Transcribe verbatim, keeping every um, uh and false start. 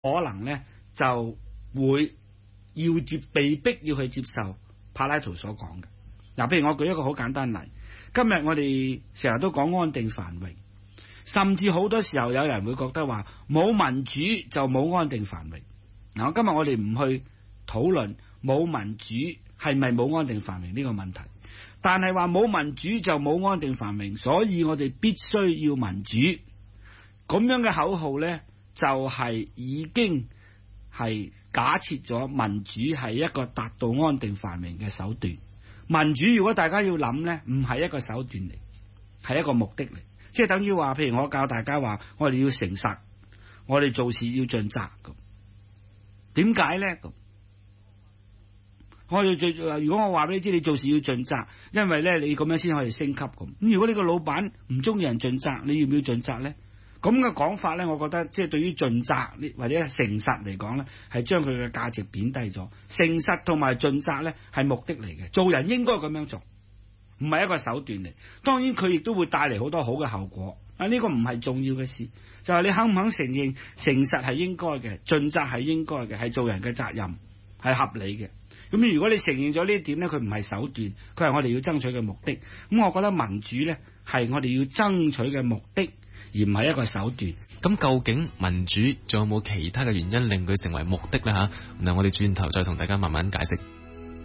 可能咧就會要接被逼要去接受柏拉圖所講嘅。嗱，譬如我舉一個好簡單例，今日我哋成日都講安定繁榮，甚至好多時候有人會覺得話冇民主就冇安定繁榮。嗱，今日我哋唔去討論冇民主係咪冇安定繁榮呢個問題，但係話冇民主就冇安定繁榮，所以我哋必須要民主。咁樣嘅口號呢，就係已經係假設咗民主係一個達到安定繁榮嘅手段。民主如果大家要諗呢，唔係一個手段嚟，係一個目的嚟。即係等於話，譬如我教大家話，我哋要誠實，我哋做事要盡責咁。點解呢？咁我要最如果我話俾你知，你做事要盡責，因為呢，你咁樣先可以升級咁。咁如果呢個老闆唔中意人盡責，你要唔要盡責呢？咁嘅講法呢，我覺得即係對於盡責或者誠實嚟講呢，係將佢嘅價值貶低咗。誠實同埋盡責呢，係目的嚟嘅，做人應該咁樣做，唔係一個手段嚟。當然佢亦都會帶嚟好多好嘅後果。啊，呢個唔係重要嘅事，就係你肯唔肯承認誠實係應該嘅，盡責係應該嘅，係做人嘅責任，係合理嘅。咁如果你承認咗呢一點呢，佢唔係手段，佢係我哋要爭取嘅目的。咁我覺得民主呢，係我哋要爭取嘅目的，而唔係一個手段。 咁究竟民主仲有冇其他嘅原因令佢成為目的呢？吓，嗱，我哋轉頭再同大家慢慢解釋。